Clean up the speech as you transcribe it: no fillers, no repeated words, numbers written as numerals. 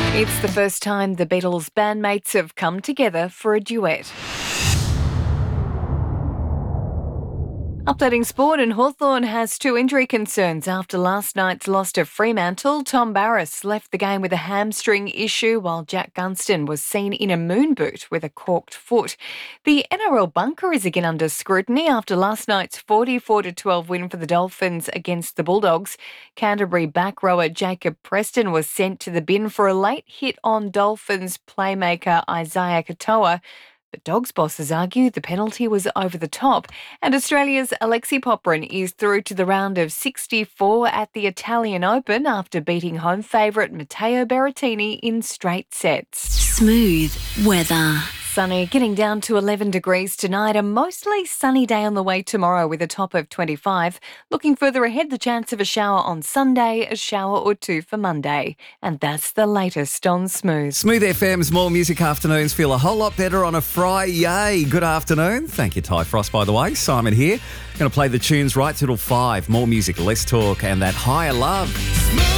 It's the first time the Beatles bandmates have come together for a duet. Updating sport, and Hawthorn has two injury concerns after last night's loss to Fremantle. Tom Barrass left the game with a hamstring issue, while Jack Gunston was seen in a moon boot with a corked foot. The NRL bunker is again under scrutiny after last night's 44-12 win for the Dolphins against the Bulldogs. Canterbury back rower Jacob Preston was sent to the bin for a late hit on Dolphins playmaker Isaiah Katoa. But Dogs bosses argue the penalty was over the top, and Australia's Alexei Popyrin is through to the round of 64 at the Italian Open after beating home favourite Matteo Berrettini in straight sets. Smooth weather. Sunny, getting down to 11 degrees tonight. A mostly sunny day on the way tomorrow with a top of 25. Looking further ahead, the chance of a shower on Sunday, a shower or two for Monday. And that's the latest on Smooth. Smooth FM's More Music Afternoons feel a whole lot better on a Friday. Good afternoon. Thank you, Ty Frost, by the way. Simon here. Going to play the tunes right till 5. More music, less talk, and that higher love.